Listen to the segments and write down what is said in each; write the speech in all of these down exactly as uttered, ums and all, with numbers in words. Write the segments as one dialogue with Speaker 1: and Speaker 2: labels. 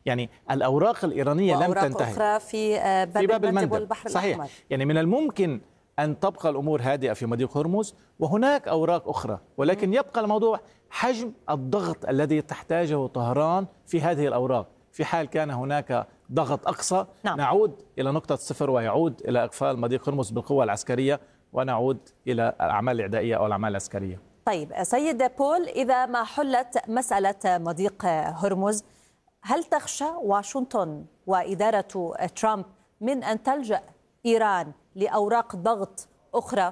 Speaker 1: يعني الأوراق الإيرانية لم
Speaker 2: وأوراق
Speaker 1: تنتهي
Speaker 2: أخرى في باب,
Speaker 1: في باب
Speaker 2: المندب والبحر
Speaker 1: صحيح.
Speaker 2: الأحمر.
Speaker 1: يعني من الممكن أن تبقى الأمور هادئة في مضيق هرمز، وهناك أوراق أخرى، ولكن يبقى الموضوع حجم الضغط الذي تحتاجه طهران في هذه الأوراق. في حال كان هناك ضغط أقصى
Speaker 2: نعم.
Speaker 1: نعود إلى نقطة صفر، ويعود إلى إقفال مضيق هرمز بالقوة العسكرية، ونعود إلى الأعمال الإعدائية أو الأعمال العسكرية.
Speaker 2: طيب سيد بول، إذا ما حلت مسألة مضيق هرمز، هل تخشى واشنطن وإدارة ترامب من أن تلجأ إيران لأوراق ضغط أخرى؟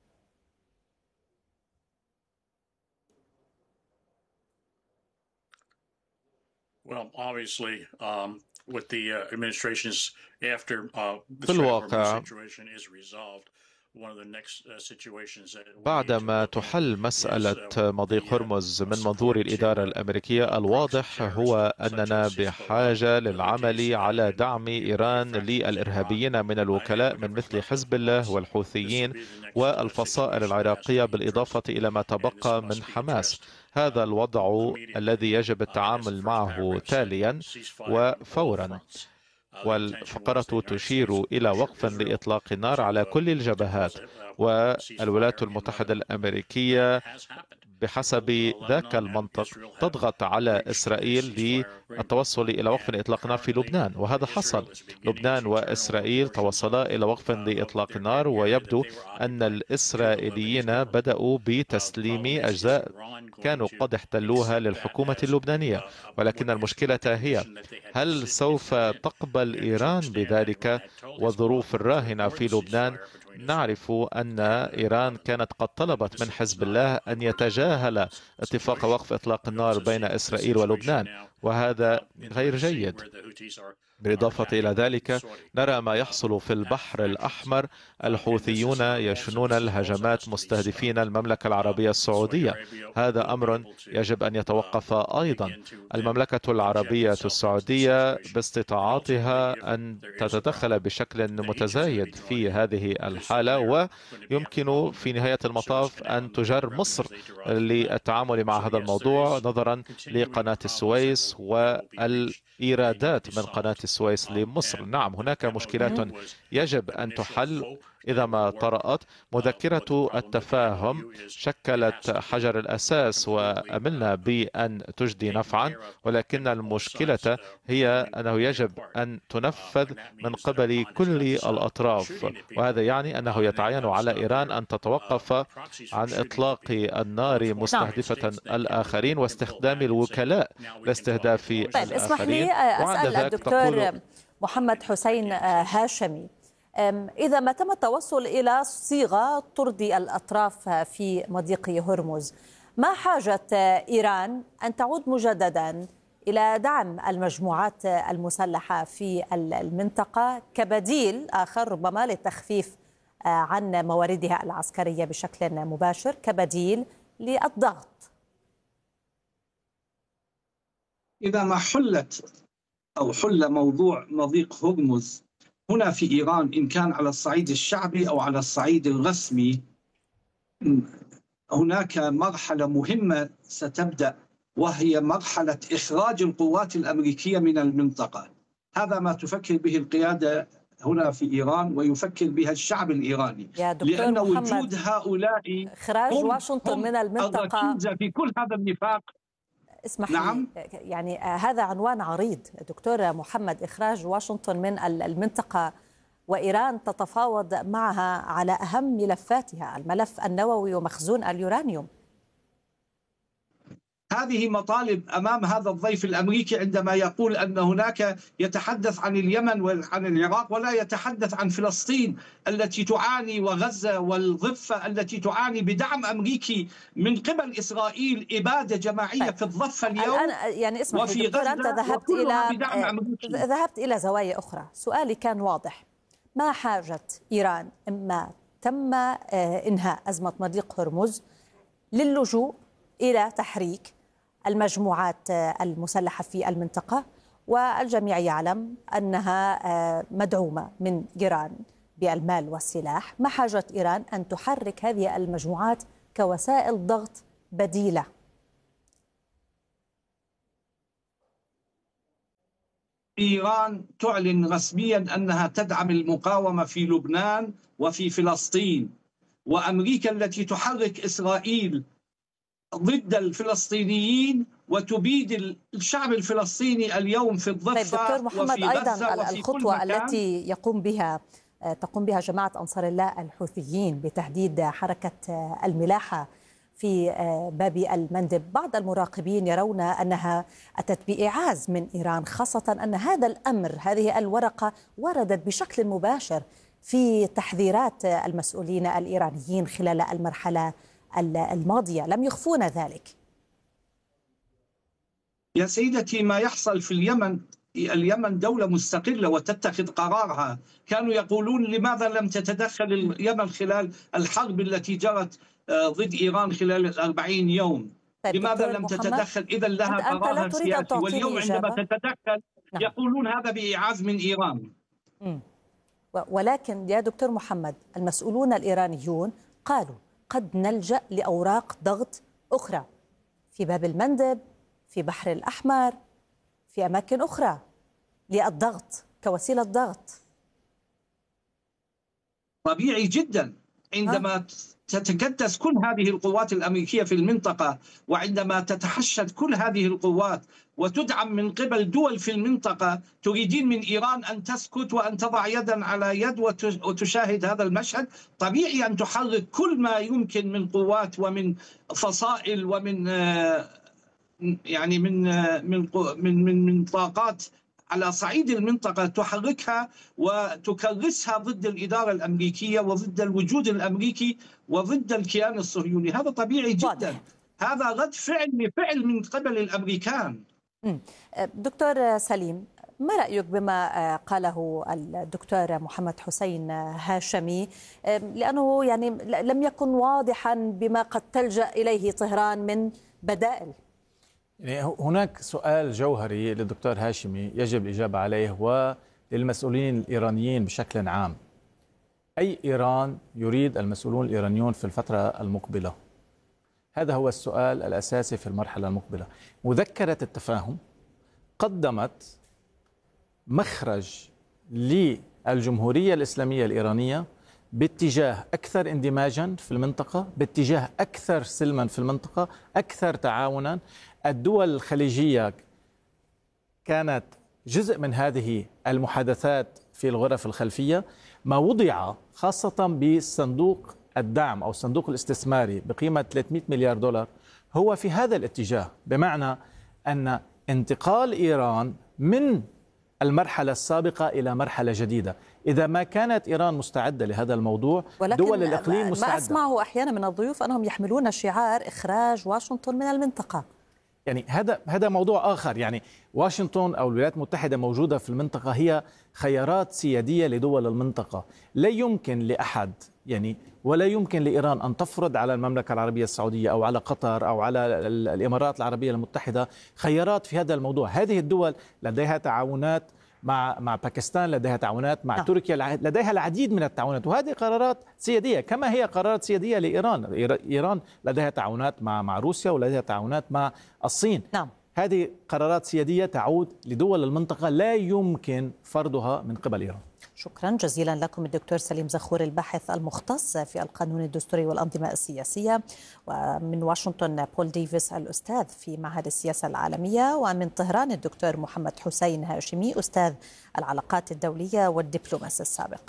Speaker 3: Well, obviously, um, with the uh, administration's after uh, the
Speaker 4: في الواقع
Speaker 3: situation is resolved, one of the next uh, situations that
Speaker 4: بعدما تحل مسألة مضيق هرمز من منظور الإدارة الأمريكية، الواضح هو أننا بحاجة للعمل على دعم إيران للإرهابيين من الوكلاء من مثل حزب الله والحوثيين والفصائل العراقية، بالإضافة إلى ما تبقى من حماس. هذا الوضع الذي يجب التعامل معه تاليا وفورا، والفقرة تشير إلى وقف لإطلاق النار على كل الجبهات، والولايات المتحدة الأمريكية بحسب ذاك المنطق تضغط على إسرائيل للتوصل إلى وقف لإطلاق النار في لبنان، وهذا حصل. لبنان وإسرائيل توصلا إلى وقف لإطلاق النار، ويبدو أن الإسرائيليين بدأوا بتسليم أجزاء كانوا قد احتلوها للحكومة اللبنانية، ولكن المشكلة هي هل سوف تقبل إيران بذلك؟ والظروف الراهنة في لبنان نعرف أن إيران كانت قد طلبت من حزب الله أن يتجاهل اتفاق وقف إطلاق النار بين إسرائيل ولبنان، وهذا غير جيد. بالإضافة إلى ذلك نرى ما يحصل في البحر الأحمر، الحوثيون يشنون الهجمات مستهدفين المملكة العربية السعودية. هذا أمر يجب أن يتوقف أيضا. المملكة العربية السعودية باستطاعتها أن تتدخل بشكل متزايد في هذه الحالة، ويمكن في نهاية المطاف أن تجر مصر للتعامل مع هذا الموضوع نظرا لقناة السويس والإيرادات من قناة السويس لمصر. نعم، هناك مشكلات يجب أن تحل إذا ما طرأت. مذكرة التفاهم شكلت حجر الأساس وأملنا بأن تجدي نفعا، ولكن المشكلة هي أنه يجب أن تنفذ من قبل كل الأطراف، وهذا يعني أنه يتعين على إيران أن تتوقف عن إطلاق النار مستهدفة الآخرين واستخدام الوكلاء لاستهداف
Speaker 2: طيب
Speaker 4: الآخرين.
Speaker 2: اسمح لي أسأل الدكتور محمد حسين هاشمي، إذا ما تم التوصل إلى صيغة ترضي الأطراف في مضيق هرمز، ما حاجة إيران أن تعود مجددا إلى دعم المجموعات المسلحة في المنطقة كبديل آخر ربما للتخفيف عن مواردها العسكرية بشكل مباشر، كبديل للضغط؟
Speaker 5: إذا ما حلت أو حل موضوع مضيق هرمز هنا في إيران، إن كان على الصعيد الشعبي أو على الصعيد الرسمي، هناك مرحلة مهمة ستبدأ، وهي مرحلة إخراج القوات الأمريكية من المنطقة. هذا ما تفكر به القيادة هنا في إيران ويفكر بها الشعب الإيراني، لأن وجود هؤلاء
Speaker 2: إخراج واشنطن من المنطقة
Speaker 5: في كل هذا النفاق.
Speaker 2: اسمح
Speaker 5: نعم.
Speaker 2: لي، يعني هذا عنوان عريض دكتور محمد، إخراج واشنطن من المنطقة وإيران تتفاوض معها على أهم ملفاتها، الملف النووي ومخزون اليورانيوم.
Speaker 5: هذه مطالب أمام هذا الضيف الأمريكي عندما يقول أن هناك يتحدث عن اليمن وعن العراق ولا يتحدث عن فلسطين التي تعاني، وغزة والضفة التي تعاني بدعم أمريكي من قبل إسرائيل إبادة جماعية في الضفة اليوم.
Speaker 2: الآن يعني اسمح لي دكتور، أنت ذهبت إلى ذهبت إلى زوايا أخرى. سؤالي كان واضح، ما حاجة إيران إما تم إنهاء أزمة مضيق هرمز للجوء إلى تحريك المجموعات المسلحة في المنطقة، والجميع يعلم أنها مدعومة من إيران بالمال والسلاح، ما حاجة إيران أن تحرك هذه المجموعات كوسائل ضغط بديلة؟
Speaker 5: إيران تعلن رسميا أنها تدعم المقاومة في لبنان وفي فلسطين، وأمريكا التي تحرك إسرائيل ضد الفلسطينيين وتبيد الشعب الفلسطيني اليوم في الضفة.
Speaker 2: طيب دكتور محمد،
Speaker 5: وفي
Speaker 2: أيضا
Speaker 5: غزة وفي
Speaker 2: الخطوة
Speaker 5: كل مكان.
Speaker 2: التي يقوم بها تقوم بها جماعة أنصار الله الحوثيين بتهديد حركة الملاحة في باب المندب، بعض المراقبين يرون أنها أتت بإعاز من إيران، خاصة أن هذا الأمر، هذه الورقة وردت بشكل مباشر في تحذيرات المسؤولين الإيرانيين خلال المرحلة الماضية، لم يخفون ذلك.
Speaker 5: يا سيدتي، ما يحصل في اليمن، اليمن دولة مستقلة وتتخذ قرارها. كانوا يقولون لماذا لم تتدخل اليمن خلال الحرب التي جرت ضد إيران خلال الأربعين يوم؟
Speaker 2: طيب
Speaker 5: لماذا لم تتدخل؟ إذا لها قرارها السياسي، واليوم عندما تتدخل نعم. يقولون هذا بإعاز من إيران.
Speaker 2: م. ولكن يا دكتور محمد، المسؤولون الإيرانيون قالوا قد نلجأ لأوراق ضغط أخرى في باب المندب، في بحر الأحمر، في أماكن أخرى للضغط كوسيلة ضغط.
Speaker 5: طبيعي جدا عندما ها؟ تتكدس كل هذه القوات الأمريكية في المنطقة، وعندما تتحشد كل هذه القوات وتدعم من قبل دول في المنطقة، تريدين من إيران أن تسكت وأن تضع يدا على يد وتشاهد هذا المشهد. طبيعي أن تحرك كل ما يمكن من قوات ومن فصائل ومن يعني من من من من, من طاقات على صعيد المنطقة، تحركها وتكرسها ضد الإدارة الأمريكية وضد الوجود الأمريكي وضد الكيان الصهيوني. هذا طبيعي جدا واضح. هذا رد فعل بفعل من قبل الأمريكان.
Speaker 2: دكتور سليم، ما رأيك بما قاله الدكتور محمد حسين هاشمي، لأنه يعني لم يكن واضحا بما قد تلجأ إليه طهران من بدائل؟
Speaker 1: يعني هناك سؤال جوهري للدكتور هاشمي يجب الإجابة عليه وللمسؤولين الإيرانيين بشكل عام. أي إيران يريد المسؤولون الإيرانيون في الفترة المقبلة؟ هذا هو السؤال الأساسي في المرحلة المقبلة. مذكرة التفاهم قدمت مخرج للجمهورية الإسلامية الإيرانية باتجاه أكثر اندماجا في المنطقة، باتجاه أكثر سلما في المنطقة، أكثر تعاونا. الدول الخليجية كانت جزء من هذه المحادثات في الغرف الخلفية. ما وضع خاصة بصندوق الدعم أو الصندوق الاستثماري بقيمة ثلاثمئة مليار دولار هو في هذا الاتجاه، بمعنى أن انتقال إيران من المرحلة السابقة إلى مرحلة جديدة. إذا ما كانت إيران مستعدة لهذا الموضوع، دول الإقليم مستعدة.
Speaker 2: ما أسمعه أحيانا من الضيوف أنهم يحملون شعار إخراج واشنطن من المنطقة.
Speaker 1: يعني هذا هذا موضوع آخر. يعني واشنطن أو الولايات المتحدة موجودة في المنطقة، هي خيارات سيادية لدول المنطقة. لا يمكن لأحد يعني ولا يمكن لإيران أن تفرض على المملكة العربية السعودية أو على قطر أو على الإمارات العربية المتحدة خيارات في هذا الموضوع. هذه الدول لديها تعاونات مع مع باكستان، لديها تعاونات مع
Speaker 2: نعم.
Speaker 1: تركيا، لديها العديد من التعاونات، وهذه قرارات سيادية كما هي قرارات سيادية لإيران. إيران لديها تعاونات مع مع روسيا ولديها تعاونات مع الصين.
Speaker 2: نعم.
Speaker 1: هذه قرارات سيادية تعود لدول المنطقة، لا يمكن فرضها من قبل إيران.
Speaker 2: شكرا جزيلا لكم الدكتور سليم زخور، الباحث المختص في القانون الدستوري والأنظمة السياسية، ومن واشنطن بول ديفيس الأستاذ في معهد السياسة العالمية، ومن طهران الدكتور محمد حسين هاشمي أستاذ العلاقات الدولية والدبلوماسي السابق.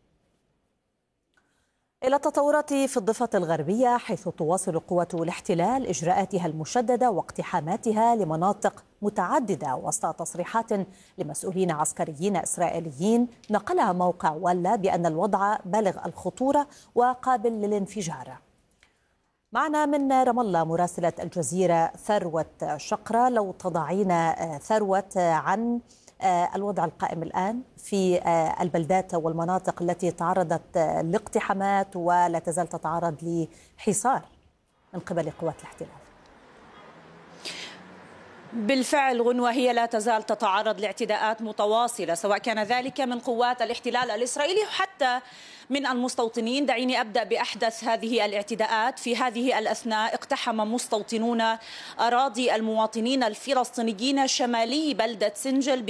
Speaker 2: إلى التطورات في الضفة الغربية، حيث تواصل قوة الاحتلال إجراءاتها المشددة واقتحاماتها لمناطق متعددة وسط تصريحات لمسؤولين عسكريين إسرائيليين نقلها موقع ولا بأن الوضع بالغ الخطورة وقابل للانفجار. معنا من رام الله مراسلة الجزيرة ثروت شقرة. لو تضعين ثروت عن الوضع القائم الآن في البلدات والمناطق التي تعرضت لاقتحامات ولا تزال تتعرض لحصار من قبل قوات الاحتلال.
Speaker 6: بالفعل غنوة، هي لا تزال تتعرض لاعتداءات متواصلة، سواء كان ذلك من قوات الاحتلال الإسرائيلي وحتى من المستوطنين. دعيني أبدأ بأحدث هذه الاعتداءات. في هذه الأثناء اقتحم مستوطنون أراضي المواطنين الفلسطينيين شمالي بلدة سنجل